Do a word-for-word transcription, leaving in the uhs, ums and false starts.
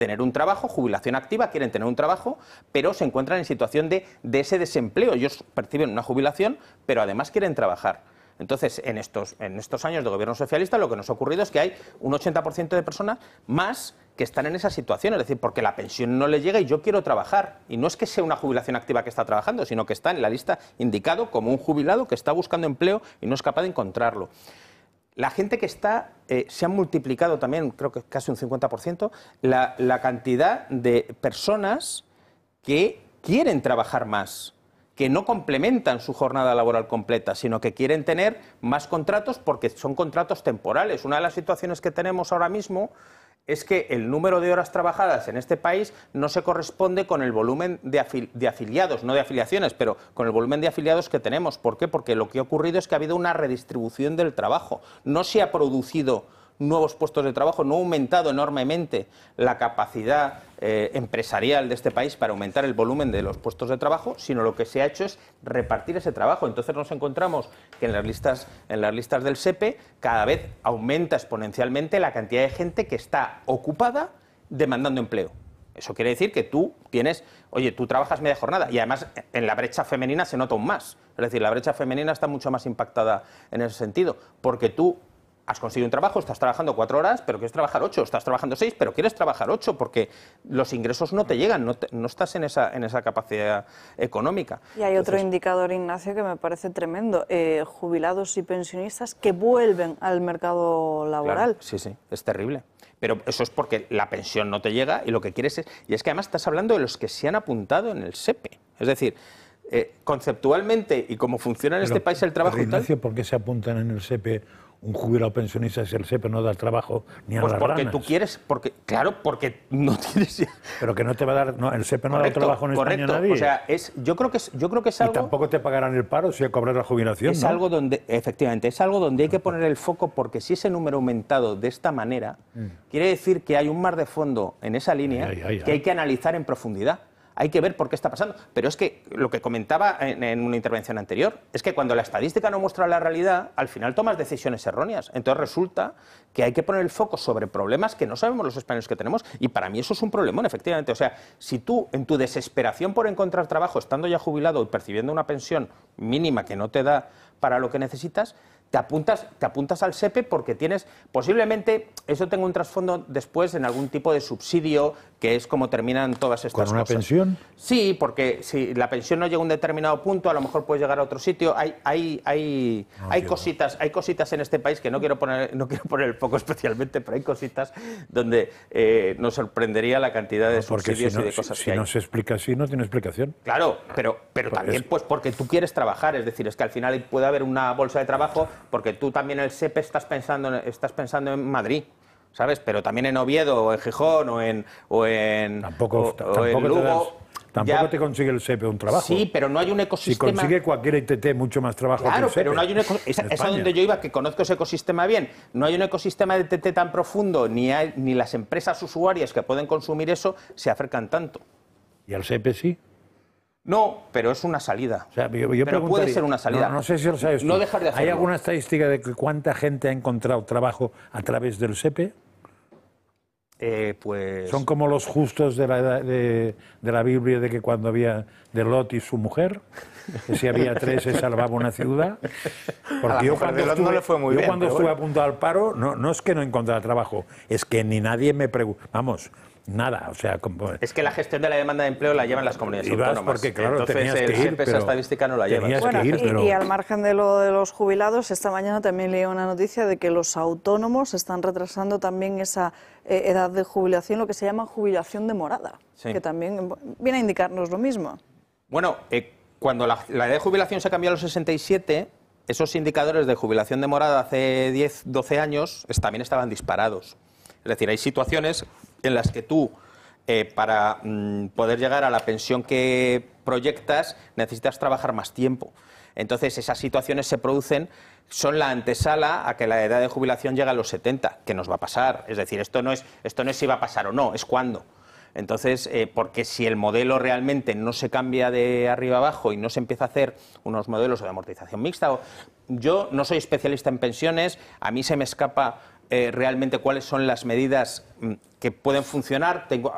tener un trabajo, jubilación activa, quieren tener un trabajo, pero se encuentran en situación de, de ese desempleo. Ellos perciben una jubilación, pero además quieren trabajar. Entonces, en estos, en estos años de gobierno socialista, lo que nos ha ocurrido es que hay un ochenta por ciento de personas más que están en esa situación, es decir, porque la pensión no le llega y yo quiero trabajar. Y no es que sea una jubilación activa que está trabajando, sino que está en la lista indicado como un jubilado que está buscando empleo y no es capaz de encontrarlo. La gente que está, eh, se ha multiplicado también, creo que casi un cincuenta por ciento, la, la cantidad de personas que quieren trabajar más, que no complementan su jornada laboral completa, sino que quieren tener más contratos porque son contratos temporales. Una de las situaciones que tenemos ahora mismo es que el número de horas trabajadas en este país no se corresponde con el volumen de, afil de afiliados, no de afiliaciones, pero con el volumen de afiliados que tenemos. ¿Por qué? Porque lo que ha ocurrido es que ha habido una redistribución del trabajo. No se ha producido nuevos puestos de trabajo, no ha aumentado enormemente la capacidad eh, empresarial de este país para aumentar el volumen de los puestos de trabajo, sino lo que se ha hecho es repartir ese trabajo. Entonces nos encontramos que en las listas, en las listas del S E P E cada vez aumenta exponencialmente la cantidad de gente que está ocupada demandando empleo. Eso quiere decir que tú tienes, oye, tú trabajas media jornada y además en la brecha femenina se nota aún más. Es decir, la brecha femenina está mucho más impactada en ese sentido, porque tú has conseguido un trabajo, estás trabajando cuatro horas, pero quieres trabajar ocho, estás trabajando seis, pero quieres trabajar ocho, porque los ingresos no te llegan, no, te, no estás en esa, en esa capacidad económica. Y hay Entonces, otro indicador, Ignacio, que me parece tremendo, eh, jubilados y pensionistas que vuelven al mercado laboral. Claro, sí, sí, es terrible. Pero eso es porque la pensión no te llega y lo que quieres es... Y es que además estás hablando de los que se han apuntado en el S E P E. Es decir, eh, conceptualmente y cómo funciona en pero, este país el trabajo... Pero, Ignacio, ¿por qué se apuntan en el S E P E? Un jubilado pensionista si el S E P E no da trabajo ni a pues las porque ranas. tú quieres, porque claro, porque no tienes... Pero que no te va a dar, no, el S E P E no correcto, da trabajo en correcto. España a nadie. O sea, es, yo creo que es, yo creo que es algo... Y tampoco te pagarán el paro si cobras la jubilación, Es ¿no? algo donde, efectivamente, es algo donde hay que poner el foco porque si ese número ha aumentado de esta manera, mm. quiere decir que hay un mar de fondo en esa línea ay, ay, ay, que hay que analizar en profundidad. Hay que ver por qué está pasando. Pero es que lo que comentaba en, en una intervención anterior es que cuando la estadística no muestra la realidad, al final tomas decisiones erróneas. Entonces resulta que hay que poner el foco sobre problemas que no sabemos los españoles que tenemos. Y para mí eso es un problemón, efectivamente. O sea, si tú, en tu desesperación por encontrar trabajo, estando ya jubilado y percibiendo una pensión mínima que no te da para lo que necesitas, te apuntas, te apuntas al S E P E porque tienes, posiblemente, eso tenga un trasfondo después en algún tipo de subsidio, que es como terminan todas estas cosas. ¿Con una pensión? Sí, porque si la pensión no llega a un determinado punto, a lo mejor puedes llegar a otro sitio. Hay, hay, hay, no, hay cositas, hay cositas en este país que no quiero poner, no quiero poner el foco especialmente, pero hay cositas donde eh, nos sorprendería la cantidad de no, subsidios si no, y de cosas si, que si hay. Si no se explica así, no tiene explicación. Claro, pero, pero pues también es... pues porque tú quieres trabajar, es decir, es que al final puede haber una bolsa de trabajo porque tú también en el S E P E estás pensando, estás pensando en Madrid, ¿sabes? Pero también en Oviedo, o en Gijón, o en, o en, tampoco, o, tampoco o en Lugo. Te das, tampoco ya, te consigue el S E P E un trabajo. Sí, pero no hay un ecosistema... Si consigue cualquier I T T mucho más trabajo claro, que el S E P E. Pero no hay un ecosistema... Es, es a donde yo iba, que conozco ese ecosistema bien. No hay un ecosistema de I T T tan profundo, ni, hay, ni las empresas usuarias que pueden consumir eso se acercan tanto. ¿Y al S E P E sí? No, pero es una salida. O sea, yo, yo pero puede ser una salida. No, no sé si lo sabes tú. No dejar de hacerlo. ¿Hay alguna estadística de que cuánta gente ha encontrado trabajo a través del S E P E? Eh, pues... ¿Son como los justos de la, de, de la Biblia de que cuando había de Lot y su mujer, que si había tres se salvaba una ciudad? Porque yo cuando estuve, no le fue muy yo bien, cuando estuve bueno. apuntado al paro, no, no es que no encontrara trabajo, es que ni nadie me preguntó, vamos... Nada, o sea... Como... Es que la gestión de la demanda de empleo la llevan las comunidades Ibas autónomas. Porque, claro, entonces tenías el que ir, S E P E esa pero... estadística no la lleva. Bueno, ir, y, pero... y al margen de lo de los jubilados, esta mañana también leí una noticia de que los autónomos están retrasando también esa eh, edad de jubilación, lo que se llama jubilación demorada, sí. que también viene a indicarnos lo mismo. Bueno, eh, cuando la, la edad de jubilación se cambió a los sesenta y siete, esos indicadores de jubilación demorada hace diez, doce años también estaban disparados. Es decir, hay situaciones en las que tú... Eh, para mm, poder llegar a la pensión que proyectas necesitas trabajar más tiempo. Entonces esas situaciones se producen, son la antesala a que la edad de jubilación llegue a los setenta, que nos va a pasar. Es decir, esto no es, esto no es si va a pasar o no, es cuándo. Entonces, eh, porque si el modelo realmente no se cambia de arriba abajo y no se empieza a hacer unos modelos de amortización mixta, o, yo no soy especialista en pensiones, a mí se me escapa... Eh, realmente cuáles son las medidas mm, que pueden funcionar. Tengo,